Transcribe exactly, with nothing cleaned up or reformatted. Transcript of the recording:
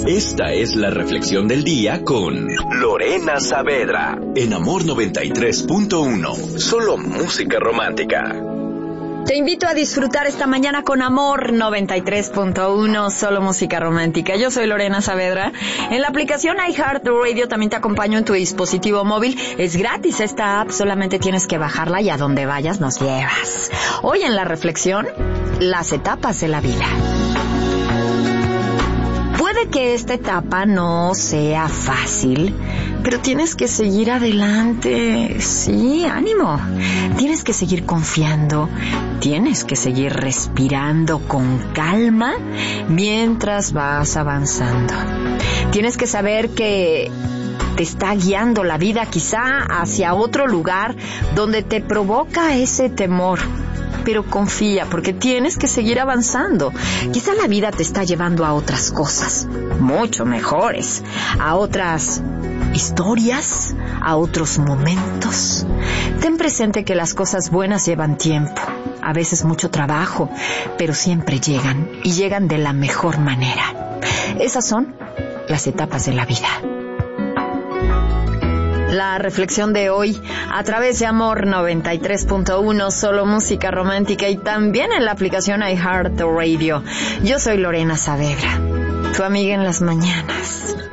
Esta es la reflexión del día con Lorena Saavedra en Amor noventa y tres punto uno. Solo música romántica. Te invito a disfrutar esta mañana con Amor noventa y tres punto uno, solo música romántica. Yo soy Lorena Saavedra. En la aplicación iHeartRadio también te acompaño en tu dispositivo móvil. Es gratis esta app, solamente tienes que bajarla y a donde vayas nos llevas. Hoy en la reflexión, las etapas de la vida. Puede que esta etapa no sea fácil, pero tienes que seguir adelante. Sí, ánimo. Tienes que seguir confiando. Tienes que seguir respirando con calma mientras vas avanzando. Tienes que saber que te está guiando la vida quizá hacia otro lugar donde te provoca ese temor. Pero confía, porque tienes que seguir avanzando. Quizá la vida te está llevando a otras cosas, mucho mejores, a otras historias, a otros momentos. Ten presente que las cosas buenas llevan tiempo, a veces mucho trabajo, pero siempre llegan, y llegan de la mejor manera. Esas son las etapas de la vida. La reflexión de hoy a través de Amor noventa y tres punto uno, solo música romántica, y también en la aplicación iHeartRadio. Yo soy Lorena Saavedra, tu amiga en las mañanas.